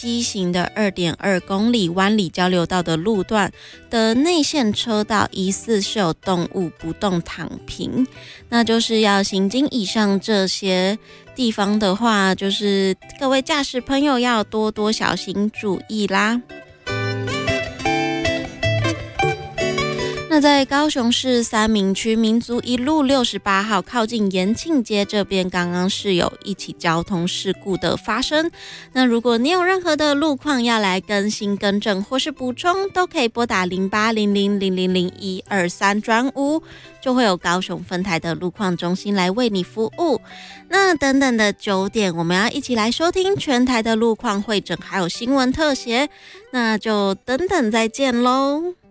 西行的 2.2 公里湾里交流道的路段的内线车道疑似是有动物不动躺平，那就是要行经以上这些地方的话，就是各位驾驶朋友要多多小心注意啦。那在高雄市三民区民族一路68号靠近延庆街这边，刚刚是有一起交通事故的发生。那如果你有任何的路况要来更新更正或是补充，都可以拨打0800000123专务，就会有高雄分台的路况中心来为你服务。那等等的9点，我们要一起来收听全台的路况汇整还有新闻特写，那就等等再见咯。